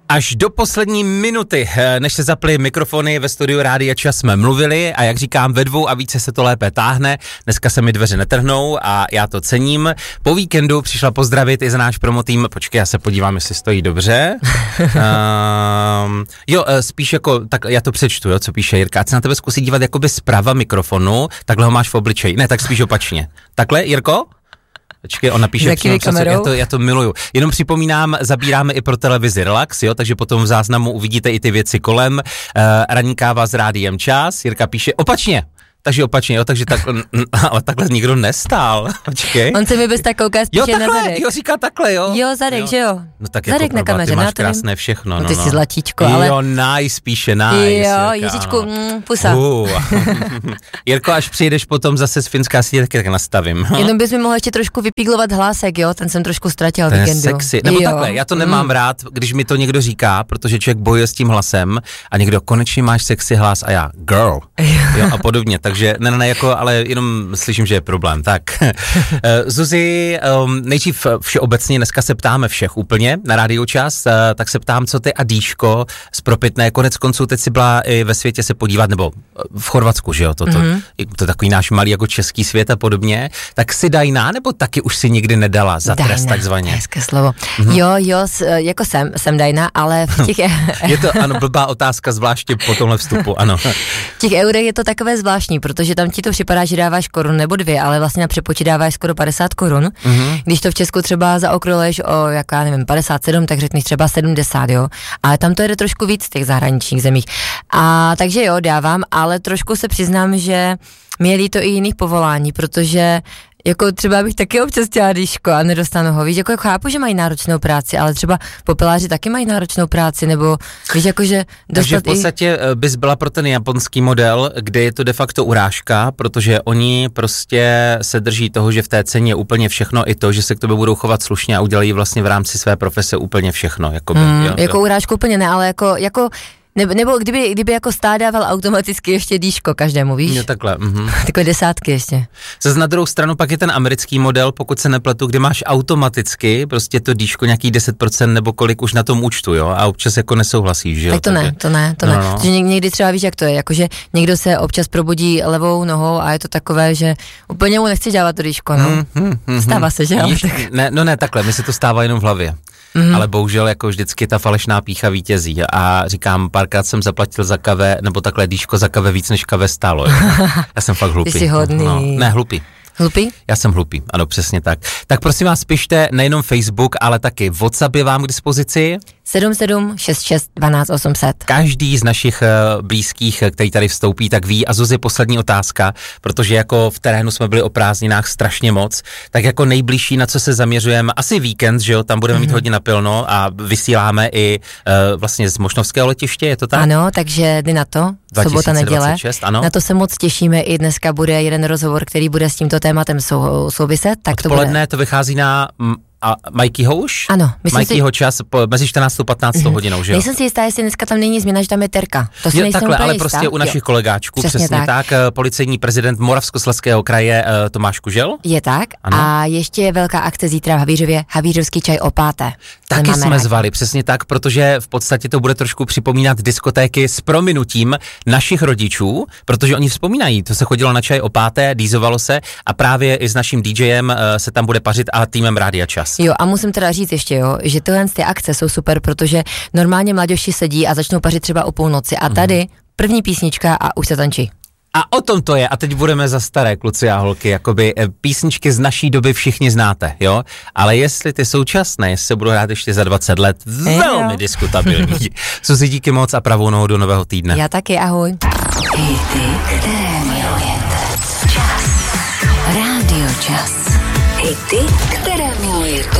Až do poslední minuty, než se zaply mikrofony ve studiu Rádia Čas, jsme mluvili a jak říkám, ve dvou a více se to lépe táhne. Dneska se mi dveře netrhnou a já to cením. Po víkendu přišla pozdravit i za náš promotým. Počkej, já se podívám, jestli stojí dobře. Spíš jako, tak já to přečtu, jo, co píše Jirka. Ať se na tebe zkusí dívat jakoby zprava mikrofonu, takhle ho máš v obličeji. Ne, tak spíš opačně. Takhle, Jirko? Počkej, on napíše přímo, já to miluju. Jenom připomínám, zabíráme i pro televizi Relax, jo, takže potom v záznamu uvidíte i ty věci kolem. Ranní káva s Rádiem Čas, Jirka píše opačně. Takže opačně, jo, takže tak, ale takhle nikdo nestál. Počkej. On se mi bez tak kouká spíše na zadek. Jo, říká takhle, jo. Jo, zadek, jo. Že jo. No tak zadek jako na kameře, ty máš krásné všechno. No, ty jsi zlatíčko, ale... Jo, nice, spíše nice. Jo, Jiříčku, pusa. Jirko, až přijdeš potom zase z Finska, si tak nastavím. Jenom bys mi mohl ještě trošku vypíglovat hlásek, jo, ten jsem trošku ztratil víkendu. Ten je sexy, nebo takhle, já to nemám rád, když mi to někdo říká, protože člověk bojuje s tím hlasem a někdo konečně máš sexy hlas a já, girl, jo, a podobně, takže ne, jako, ale jenom slyším, že je problém. Tak, Zuzi, nejdřív všeobecně, dneska se ptáme všech úplně na Rádiu Čas, tak se ptám, co ty a Dýško z Propitné, konec konců teď si byla i ve světě se podívat, nebo v Chorvatsku, že jo, to je takový náš malý jako český svět a podobně, tak si Dajná, nebo taky už si nikdy nedala za trest takzvaně? Hezké slovo. Jo, jako jsem Dajná, ale v těch... Je to, ano, blbá otázka, zvláště po tomhle vstupu, ano. V těch eurech je to takové zvláštní, protože tam ti to připadá, že dáváš korun nebo 2, ale vlastně na přepočet dáváš skoro 50 korun. Když to v Česku třeba zaokroluješ o, jak já nevím, 57, tak řekneš třeba 70, jo. Ale tam to jde trošku víc v těch zahraničních zemích. A takže jo, dávám, ale trošku se přiznám, že mi je líto i jiných povolání, protože jako třeba bych taky občas chtěla Dýško a nedostanu ho, víš, jako chápu, že mají náročnou práci, ale třeba popeláři taky mají náročnou práci, nebo víš, jakože takže v podstatě bys byla pro ten japonský model, kde je to de facto urážka, protože oni prostě se drží toho, že v té ceně je úplně všechno, i to, že se k tobě budou chovat slušně a udělají vlastně v rámci své profese úplně všechno, jakoby, jo, jako urážku úplně ne, ale jako nebo kdyby jako stát dával automaticky ještě Dýško každému, víš? Jo, takhle. Takové desátky ještě. Zase na druhou stranu pak je ten americký model, pokud se nepletu, kde máš automaticky prostě to Dýško nějaký 10% nebo kolik už na tom účtu, jo? A občas jako nesouhlasíš, že jo? Tak to ne. Protože někdy třeba víš, jak to je, jakože někdo se občas probudí levou nohou a je to takové, že úplně mu nechci dávat to Dýško, no. Stává se, že jo? Ne, takhle, mi se to stává jenom v hlavě. Ale bohužel jako vždycky ta falešná pícha vítězí a říkám, párkrát jsem zaplatil za kave, nebo takhle Dýško za kave víc než kave stálo. Já jsem fakt hlupý. Ty jsi hodný. No, ne, hlupý. Hlupý? Já jsem hlupý, ano, přesně tak. Tak prosím vás, pište nejenom Facebook, ale taky WhatsApp je vám k dispozici. 7766 12 800. Každý z našich blízkých, který tady vstoupí, tak ví. A Zuzi, poslední otázka, protože jako v terénu jsme byli o prázdninách strašně moc, tak jako nejbližší, na co se zaměřujeme, asi víkend, že jo, tam budeme mít hodně napilno a vysíláme i vlastně z Mošnovského letiště, je to tak? Ano, takže jdi na to, 2026, sobota, neděle. Ano. Na to se moc těšíme, i dneska bude jeden rozhovor, který bude s tímto tématem souviset. Tak odpoledne to vychází na... A Majkýho už? Ano. Majkýho čas mezi 14 a 15 hodinou, že jo? Nejsem si jistá, jestli dneska tam není změna, že tam je Terka. To si jo, nejsem takhle, ale jistá. prostě u našich kolegáčků, přesně tak. Policejní prezident Moravskoslezského kraje Tomáš Kužel. Je tak. Ano. A ještě je velká akce zítra v Havířově, Havířovský čaj o 5. Taky jsme zvali, přesně tak, protože v podstatě to bude trošku připomínat diskotéky s prominutím našich rodičů, protože oni vzpomínají, to se chodilo na čaj o 5, dýzovalo se a právě i s naším DJem se tam bude pařit a týmem Rádia Čas. Jo, a musím teda říct ještě, jo, že tyhle ty akce jsou super, protože normálně mladěši sedí a začnou pařit třeba o půlnoci a tady první písnička a už se tančí. A o tom to je, a teď budeme za staré kluci a holky, jakoby písničky z naší doby všichni znáte, jo, ale jestli ty současné, jestli se budou hrát ještě za 20 let, velmi diskutabilní. Zuzi, díky moc a pravou nohou do nového týdne. Já taky, ahoj. Hity, které milujete. Čas. Rádio Čas. Hity, které milujete.